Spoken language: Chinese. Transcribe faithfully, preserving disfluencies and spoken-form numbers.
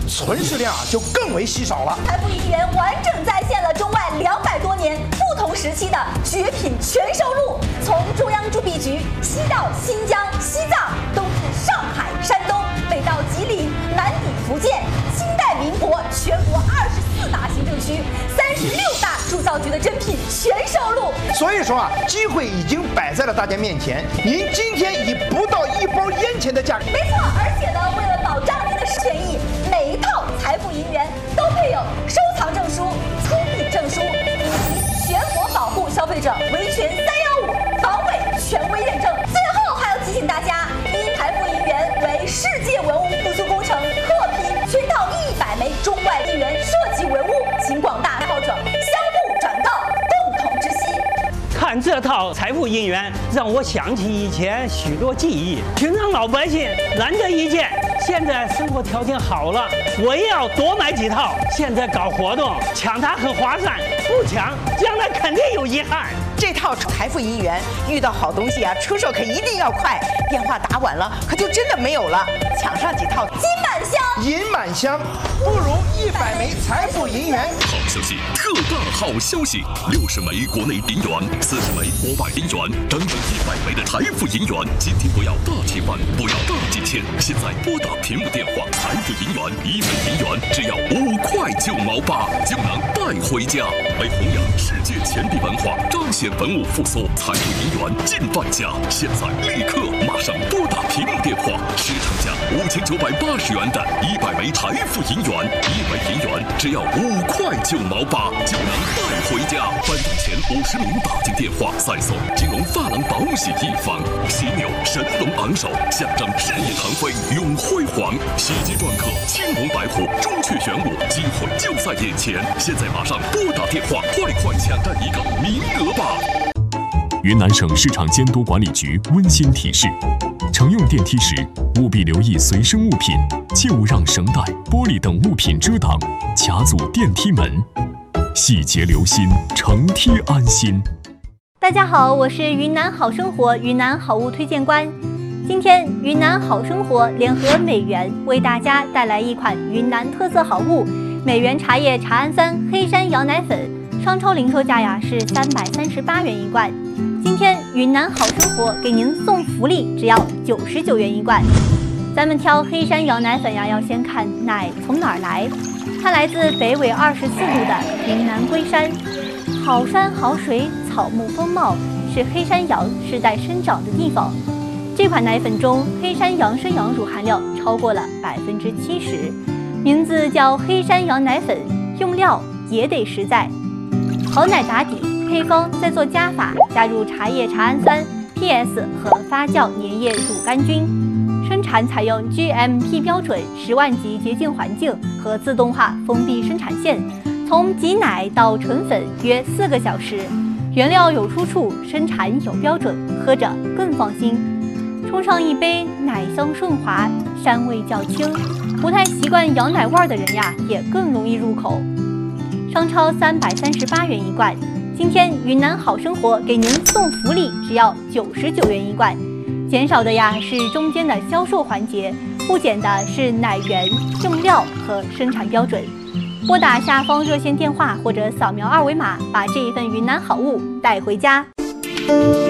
存世量啊就更为稀少了。 财富银元完整再现了中外两百多年不同时期的绝品全收录，从中央铸币局，西到新疆、西藏，东至上海、山东，北到吉林，南抵福建，清代民国全国二十四大行政区、三十六大铸造局的珍品全收录。 所以说啊，机会已经摆在了大家面前，您今天以不到一包烟钱的价格， 没错，而且呢，为了保障您的权益，每一套财富银元都配有收藏证书、出品证书以及全国保护消费者维权三幺五防伪权威认证。最后还要提醒大家，因财富银元为世界文物复苏工程特批全套一百枚中外银元设计文物，请广大爱好者相互转告，共同知悉。 看这套财富银元，让我想起以前许多记忆。平常老百姓难得一见，现在生活条件好了，我也要多买几套。现在搞活动，抢它很划算，不抢将来肯定有遗憾。 这套财富银元遇到好东西啊，出手可一定要快，电话打晚了可就真的没有了。抢上几套金满箱、 银满箱，不如一百枚财富银元。 好消息，特大好消息！六十枚国内银元，四十枚国外银元，整整一百枚的财富银元。今天不要大几万，不要大几千，现在拨打屏幕电话，财富银元一枚银元只要五块九毛八就能带回家。为弘扬世界钱币文化，彰显文物复苏，财富银元进万家。现在立刻马上拨打屏幕电话，市场价五千九百八十元的一百枚财富银元，一枚银元只要五块九毛八就能带回家。办理前五十名打进电话，再送金龙发廊保喜一方，犀牛神龙昂首，象征事业腾飞永辉煌。喜极篆刻青龙白虎，朱雀玄武，机会就在眼前。现在马上拨打电话，快快抢占一个名额吧！ 云南省市场监督管理局温馨提示：乘用电梯时，务必留意随身物品，切勿让绳带、玻璃等物品遮挡、卡阻电梯门。细节留心，乘梯安心。 大家好，我是云南好生活云南好物推荐官。今天，云南好生活联合美源为大家带来一款云南特色好物——美源茶叶茶氨酸黑山羊奶粉，商超零售价呀是三百三十八元一罐。今天云南好生活给您送福利，只要九十九元一罐。咱们挑黑山羊奶粉呀，要先看奶从哪儿来。它来自北纬二十四度的云南龟山，好山好水，草木丰茂，是黑山羊世代生长的地方。这款奶粉中黑山羊生羊乳含量超过了百分之七十，名字叫黑山羊奶粉，用料也得实在。好奶打底，配方再做加法，加入茶叶茶氨酸、P S 和发酵粘液乳杆菌。生产采用 G M P 标准十万级洁净环境和自动化封闭生产线，从挤奶到纯粉约四个小时。原料有出处，生产有标准，喝着更放心。冲上一杯，奶香顺滑，膻味较轻，不太习惯羊奶味的人呀，也更容易入口。商超三百三十八元一罐，今天云南好生活给您送福利，只要九十九元一罐。减少的呀是中间的销售环节，不减的是奶源、用料和生产标准。拨打下方热线电话或者扫描二维码，把这一份云南好物带回家。